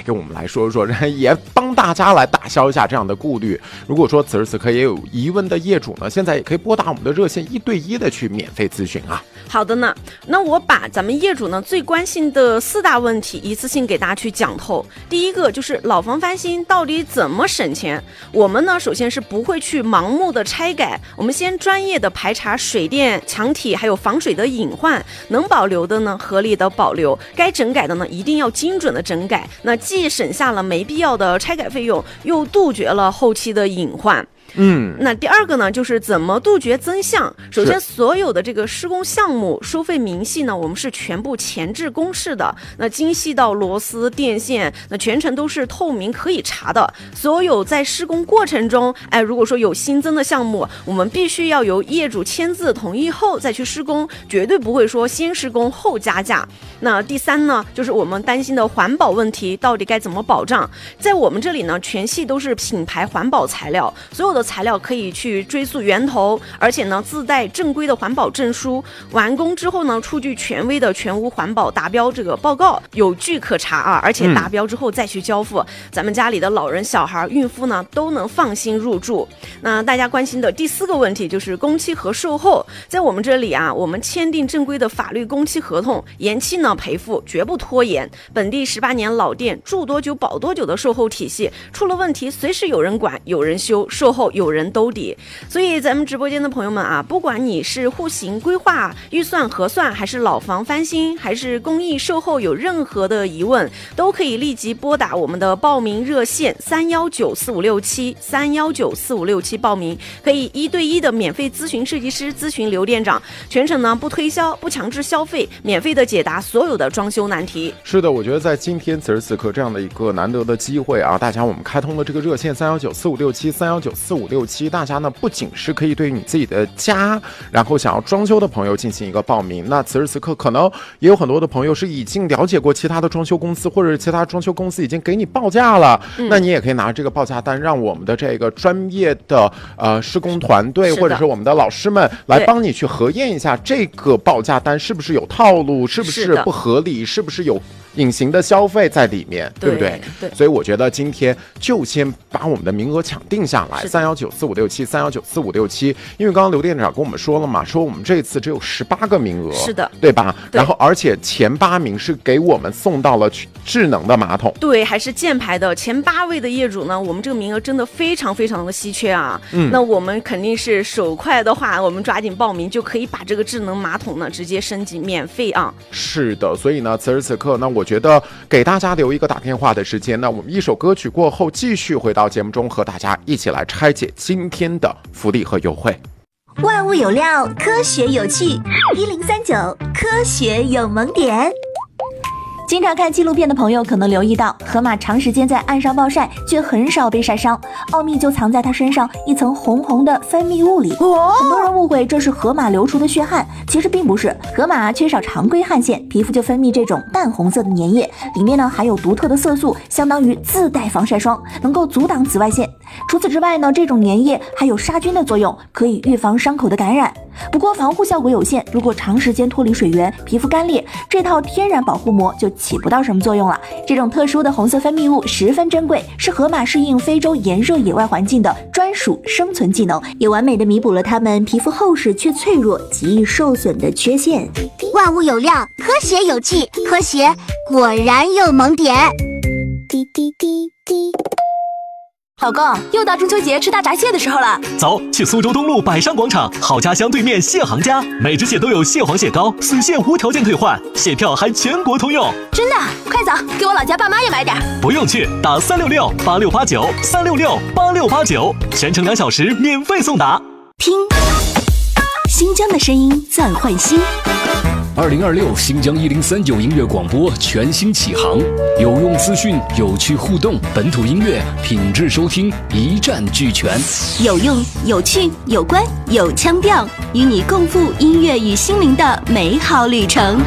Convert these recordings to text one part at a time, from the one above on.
给我们来说说，也帮大家来打消一下这样的顾虑。如果说此时此刻也有疑问的业主呢，现在也可以拨打我们的热线1对1的去免费咨询啊。 好的呢，那我把咱们业主呢最关心的4大问题一次性给大家去讲透。第一个就是老房翻新到底怎么省钱？我们呢首先是不会去盲目的拆改，我们先专业的排查水电、墙体还有防水的隐患，能保留的呢合理的保留，该整改的呢一定要精准的整改。那既省下了没必要的拆改费用，又杜绝了后期的隐患。那第二个呢，就是怎么杜绝增项。首先，所有的这个施工项目收费明细呢，我们是全部前置公示的。那精细到螺丝、电线，那全程都是透明可以查的。所有在施工过程中，如果说有新增的项目，我们必须要由业主签字同意后再去施工，绝对不会说先施工后加价。那第三呢，就是我们担心的环保问题到底该怎么保障？在我们这里呢，全系都是品牌环保材料，所有的材料可以去追溯源头，而且呢自带正规的环保证书，完工之后呢出具权威的全屋环保达标这个报告，有据可查啊，而且达标之后再去交付，咱们家里的老人、小孩、孕妇呢都能放心入住。那大家关心的第4个问题就是工期和售后，在我们这里啊，我们签订正规的法律工期合同，延期呢赔付，绝不拖延。本地18年老店，住多久保多久的售后体系，出了问题随时有人管，有人修，售后有人兜底。所以咱们直播间的朋友们啊，不管你是户型规划、预算核算，还是老房翻新，还是公益售后，有任何的疑问，都可以立即拨打我们的报名热线3194567，3194567报名，可以1对1的免费咨询设计师，咨询刘店长，全程呢不推销，不强制消费，免费的解答所有的装修难题。 是的，我觉得在今天此时此刻这样的一个难得的机会啊，大家我们开通了这个热线3194567，3194567，大家呢不仅是可以对你自己的家，然后想要装修的朋友进行一个报名，那此时此刻可能也有很多的朋友是已经了解过其他的装修公司，或者是其他装修公司已经给你报价了，那你也可以拿这个报价单，让我们的这个专业的施工团队或者是我们的老师们来帮你去核验一下这个报价单是不是有套路，是不是不合理，是不是有隐形的消费在里面，对不对？所以我觉得今天就先把我们的名额抢定下来，3194567，3194567。因为刚刚刘店长跟我们说了嘛，说我们这次只有18个名额，是的，对吧？然后而且前8名是给我们送到了智能的马桶， 对，还是箭牌的前8位的业主呢，我们这个名额真的非常非常的稀缺啊。那我们肯定是手快的话，我们抓紧报名就可以把这个智能马桶呢直接升级免费啊。 是的，所以呢，此时此刻呢，我觉得给大家留一个打电话的时间，那我们一首歌曲过后继续回到节目中，和大家一起来拆解今天的福利和优惠。 万物有料，科学有趣，1039科学有萌点。经常看纪录片的朋友可能留意到，河马长时间在岸上暴晒，却很少被晒伤，奥秘就藏在它身上一层红红的分泌物里。很多人误会这是河马流出的血汗，其实并不是。河马缺少常规汗腺，皮肤就分泌这种淡红色的粘液，里面呢含有独特的色素，相当于自带防晒霜，能够阻挡紫外线。除此之外呢，这种粘液还有杀菌的作用，可以预防伤口的感染。不过防护效果有限，如果长时间脱离水源，皮肤干裂，这套天然保护膜就起不到什么作用了。这种特殊的红色分泌物十分珍贵，是河马适应非洲炎热野外环境的专属生存技能，也完美的弥补了它们皮肤厚实却脆弱、极易受损的缺陷。 万物有料，科学有趣，科学果然有萌点。滴滴滴滴。 老公，又到中秋节吃大闸蟹的时候了， 走，去苏州东路百商广场好家乡对面蟹行家，每只蟹都有蟹黄蟹膏，死蟹无条件退换，蟹票还全国通用。 真的？快走，给我老家爸妈也买点。 不用去，打366-8689，366-8689，全程2小时免费送达。 听，新疆的声音在换新。 2026新疆1039音乐广播全新启航，有用资讯，有趣互动，本土音乐，品质收听，一站俱全。 有用、有趣、有关、有腔调，与你共赴音乐与心灵的美好旅程。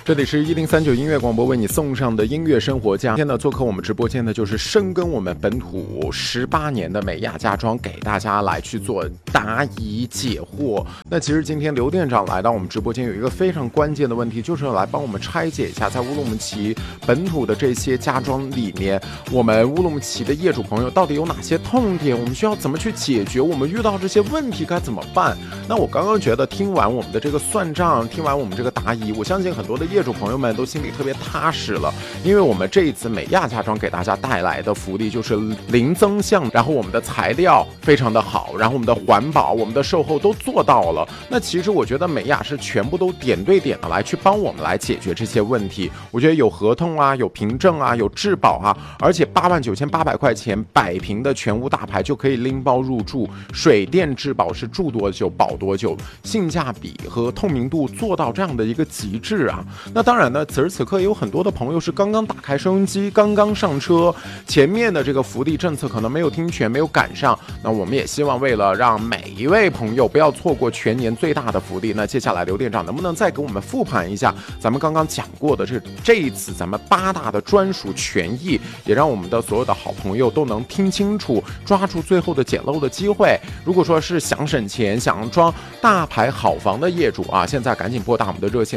这里是1039音乐广播为你送上的音乐生活家。今天呢，做客我们直播间的就是深耕我们本土18年的美亚家装，给大家来去做答疑解惑。那其实今天刘店长来到我们直播间，有一个非常关键的问题，就是来帮我们拆解一下，在乌鲁木齐本土的这些家装里面，我们乌鲁木齐的业主朋友到底有哪些痛点，我们需要怎么去解决，我们遇到这些问题该怎么办？那我刚刚觉得听完我们的这个算账，听完我们这个答疑，我相信很多的业主朋友们都心里特别踏实了，因为我们这一次美亚家装给大家带来的福利就是零增项，然后我们的材料非常的好，然后我们的环保、我们的售后都做到了。那其实我觉得美亚是全部都点对点的来去帮我们来解决这些问题。我觉得有合同啊，有凭证啊，有质保啊，而且89800块钱100平的全屋大牌就可以拎包入住，水电质保是住多久保多久，性价比和透明度做到这样的一个极致啊。那当然呢，此时此刻也有很多的朋友是刚刚打开收音机，刚刚上车，前面的这个福利政策可能没有听全，没有赶上。那我们也希望为了让每一位朋友不要错过全年最大的福利，那接下来刘店长能不能再给我们复盘一下咱们刚刚讲过的这一次咱们8大的专属权益，也让我们的所有的好朋友都能听清楚，抓住最后的捡漏的机会。如果说是想省钱、想装大牌好房的业主啊，现在赶紧拨打我们的热线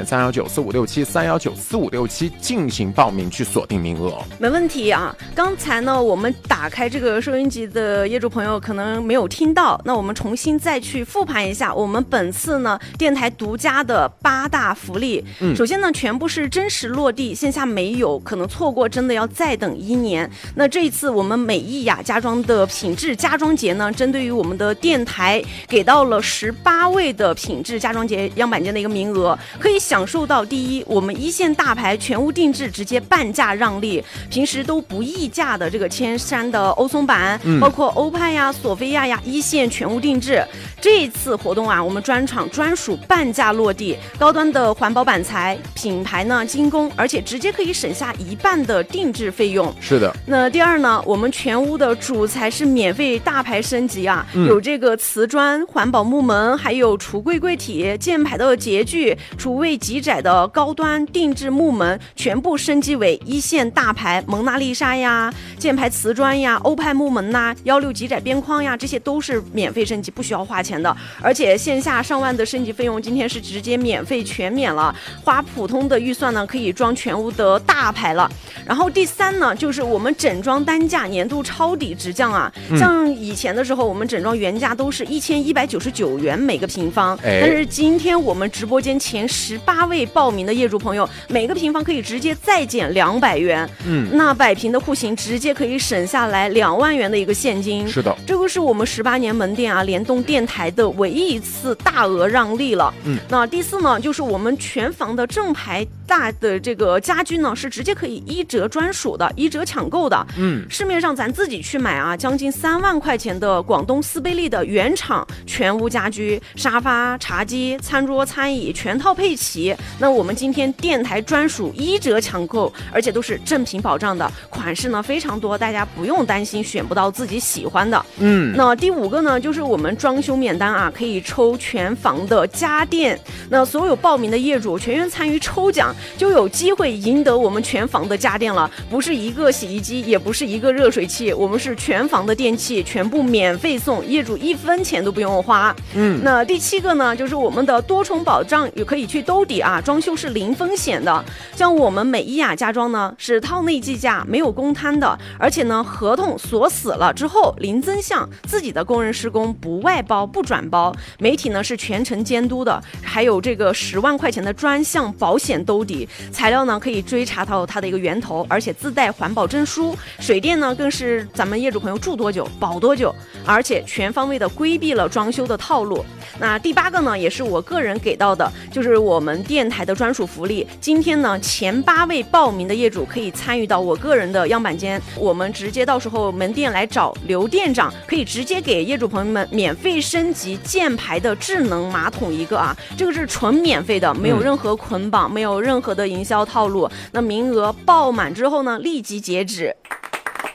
3194567进行报名，去锁定名额。 没问题啊。刚才呢，我们打开这个收音机的业主朋友可能没有听到，那我们重新再去复盘一下我们本次呢电台独家的8大福利。首先呢，全部是真实落地，线下没有，可能错过真的要再等1年。那这一次我们美意雅家装的品质家装节呢，针对于我们的电台给到了18位的品质家装节样板间的一个名额，可以享受到第一，我们1线大牌全屋定制直接半价让利，平时都不议价的这个千山的欧松板，包括欧派呀、索菲亚呀，1线全屋定制。这一次活动啊，我们专场专属半价落地，高端的环保板材，品牌呢精工，而且直接可以省下1半的定制费用。 是的。 那第二呢，我们全屋的主材是免费大牌升级啊，有这个瓷砖、环保木门，还有橱柜柜体、键盘的洁具、厨卫极窄的高端定制木门，全部升级为1线大牌蒙娜丽莎呀、键盘瓷砖呀、欧派木门呐、16极窄边框呀，这些都是免费升级，不需要花钱的。而且线下上万的升级费用，今天是直接免费全免了，花普通的预算呢，可以装全屋的大牌了。然后第三呢，就是我们整装单价年度抄底直降啊，像以前的时候，我们整装原价都是1199元每个平方，但是今天我们直播间前18位报名的业主朋友，每个平方可以直接再减200元，那100平的户型直接可以省下来2万元的一个现金。 是的， 这个是我们18年门店啊联动电台的唯一一次大额让利了。那第四呢，就是我们全房的正牌大的这个家居呢，是直接可以1折专属的，1折抢购的。市面上咱自己去买啊，将近3万块钱的广东斯贝利的原厂全屋家居，沙发、茶几、餐桌、餐椅全套配齐。那我们今天电台专属1折抢购，而且都是正品保障的，款式呢非常多，大家不用担心选不到自己喜欢的。那第5个呢，就是我们装修免单啊，可以抽全房的家电。那所有报名的业主全员参与抽奖，就有机会赢得我们全房的家电了。不是1个洗衣机，也不是1个热水器，我们是全房的电器全部免费送，业主1分钱都不用花。那第7个呢，就是我们的多重保障也可以去兜底啊，装修是零风险的。像我们美意雅家装呢，是套内计价，没有公摊的，而且呢合同锁死了之后零增项，自己的工人施工不外包不转包，媒体呢是全程监督的，还有这个10万块钱的专项保险兜底，材料呢可以追查到它的一个源头，而且自带环保证书，水电呢更是咱们业主朋友住多久保多久，而且全方位的规避了装修的套路。那第8个呢，也是我个人给到的，就是我们电台的专属福利。今天呢，前8位报名的业主可以参与到我个人的样板间，我们直接到时候门店来找刘店长，可以直接给业主朋友们免费升级键牌的智能马桶1个啊，这个是纯免费的，没有任何捆绑，没有任何的营销套路。那名额爆满之后呢，立即截止。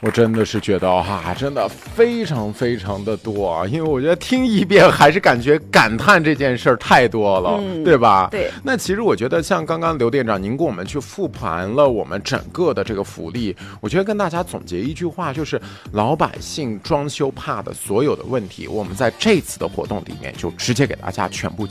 我真的是觉得真的非常非常的多，因为我觉得听一遍还是感觉感叹这件事儿太多了，对吧？ 对。 那其实我觉得像刚刚刘店长您跟我们去复盘了我们整个的这个福利，我觉得跟大家总结一句话，就是老百姓装修怕的所有的问题，我们在这次的活动里面就直接给大家全部